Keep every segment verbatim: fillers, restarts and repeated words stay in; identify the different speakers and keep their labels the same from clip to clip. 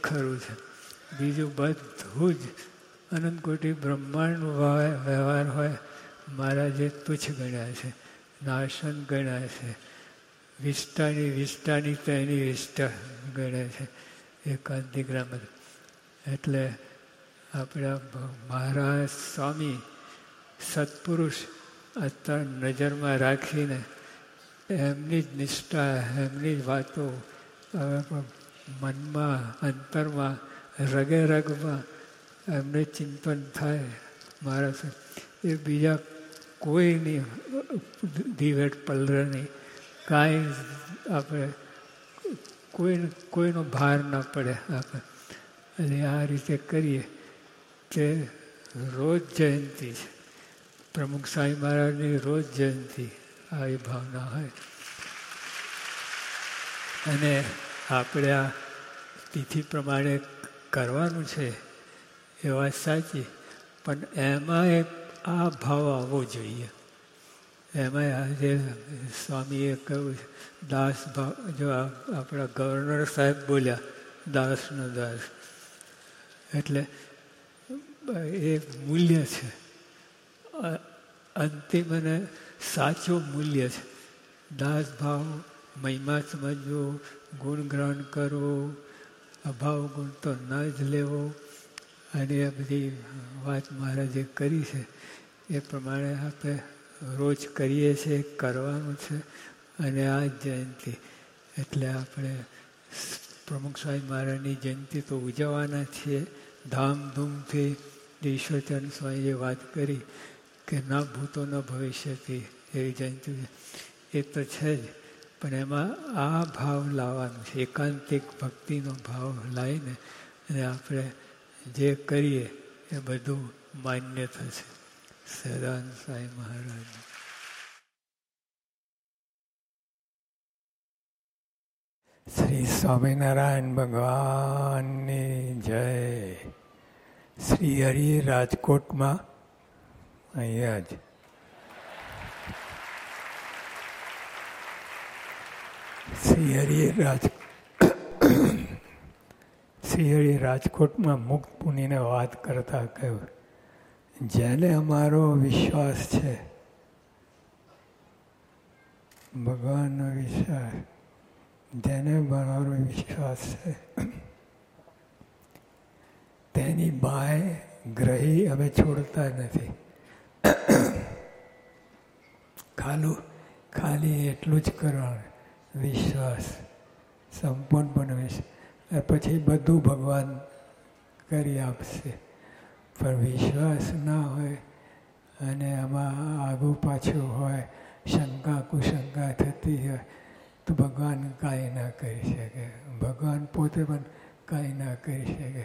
Speaker 1: ખરું છે. બીજું બધું જ અનંત કોટી બ્રહ્માંડનો વ્યવહાર હોય મહારાજે તુચ્છ ગણ્યા છે, નાશન ગણ્યા છે, વિષ્ટાની વિષ્ટાની તેની વિષ્ટા ગણે છે એકાંતિગ્રામ. એટલે આપણા મહારાજ સ્વામી સત્પુરુષ અત્યારે નજરમાં રાખીને એમની જ નિષ્ઠા, એમની જ વાતો મનમાં, અંતરમાં, રગે રગમાં એમને ચિંતન થાય મહારાજ. એ બીજા કોઈની દિવેટ પલરની કાંઈ આપણે કોઈ કોઈનો ભાર ન પડે આપણે. અને આ રીતે કરીએ તે રોજ જયંતિ છે. પ્રમુખ સ્વામી મહારાજની રોજ જયંતિ આવી ભાવના હોય. અને આપણે આ તિથિ પ્રમાણે કરવાનું છે એ વાત સાચી, પણ એમાં એક આ ભાવ આવવો જોઈએ. એમાં આજે સ્વામીએ કહ્યું છે દાસ ભાવ. જો આપણા ગવર્નર સાહેબ બોલ્યા દાસનો દાસ, એટલે એ મૂલ્ય છે, અંતિમ અને સાચું મૂલ્ય છે. દાસ ભાવ, મહિમા સમજવો, ગુણગ્રહણ કરવો, અભાવ ગુણ તો ન જ લેવો, અને આ બધી વાત મહારાજે કરી છે એ પ્રમાણે આપણે રોજ કરીએ છીએ, કરવાનું છે. અને આ જયંતિ એટલે આપણે પ્રમુખ સ્વામી મહારાજની જયંતિ તો ઉજવવાના છીએ ધામધૂમથી. ઈશ્વરચંદ સ્વામીએ વાત કરી કે ન ભૂતો ન ભવિષ્યથી એવી જયંતિ એ તો છે જ, પણ એમાં આ ભાવ લાવવાનો છે, એકાંતિક ભક્તિનો ભાવ લાવીને અને આપણે જે કરીએ એ બધું માન્ય થશે. સદાનંદ સ્વામી મહારાજ. શ્રી સ્વામિનારાયણ ભગવાનની જય. શ્રી હરિ રાજકોટમાં અહીંયા જ શ્રી હરિ રાજ શ્રી હરિ રાજકોટમાં મુક્ત મુનિને વાત કરતા કહ્યું, જેને અમારો વિશ્વાસ છે, ભગવાનનો વિશ્વાસ, જેને અમારો વિશ્વાસ છે તેની બાય ગ્રહી અમે છોડતા નથી. ખાલું ખાલી એટલું જ કરવાનું, વિશ્વાસ, સંપૂર્ણપણે વિશ્વાસ, પછી બધું ભગવાન કરી આપશે. પણ વિશ્વાસ ના હોય અને આમાં આગું પાછું હોય, શંકા કુશંકા થતી હોય તો ભગવાન કાંઈ ના કરી શકે. ભગવાન પોતે પણ કાંઈ ના કરી શકે.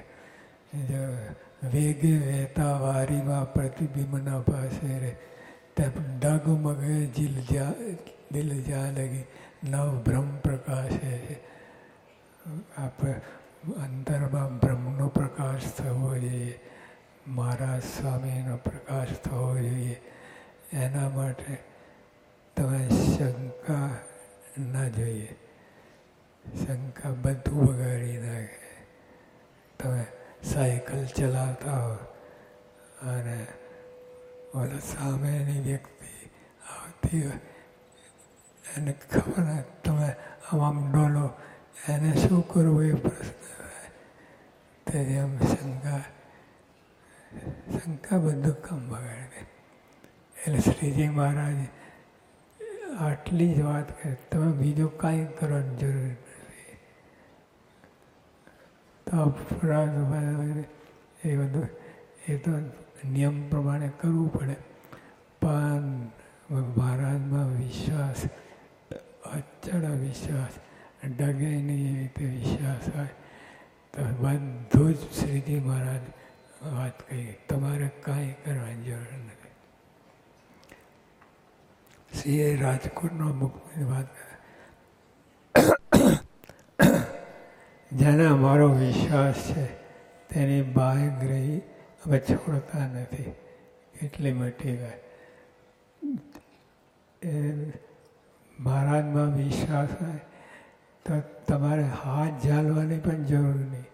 Speaker 1: વેગે વહેતા વારીમાં પ્રતિબિંબના પાસે રે ડગમગે જીલ જા દિલ જા લગી નવ બ્રહ્મ પ્રકાશે. આપણે અંતરમાં બ્રહ્મનો પ્રકાશ થવો જોઈએ, મહારાજ સ્વામીનો પ્રકાશ થવો જોઈએ. એના માટે તમે શંકા ના જોઈએ. શંકા બધું બગાડી નાખે. તમે સાયકલ ચલાવતા હો અને ઓલા સામેની વ્યક્તિ આવતી હોય એને ખબર તમે આમ આમ ડોલો, એને શું કરવું એ પ્રશ્ન હોય. તેથી આમ શંકા શંકા બધું કામ બગાડે. એટલે શ્રીજી મહારાજ આટલી જ વાત કરે, તમે બીજું કાંઈ કરવાની જરૂર નથી. તો અપરાધ એ બધું એ તો નિયમ પ્રમાણે કરવું પડે, પણ મહારાજમાં વિશ્વાસ, અચળ વિશ્વાસ, ડગે નહીં એવી રીતે વિશ્વાસ હોય તો બધું જ શ્રીજી મહારાજ વાત કહી, તમારે કાંઈ કરવાની જરૂર નથી. શ્રી રાજકોટનો મુખ્ય વાત કરે, જેને અમારો વિશ્વાસ છે તેની બાહ્ય ગ્રહી અમે છોડતા નથી. એટલી મોટી વાત. એ મહારાજમાં વિશ્વાસ હોય તો તમારે હાથ ઝાલવાની પણ જરૂર નહીં.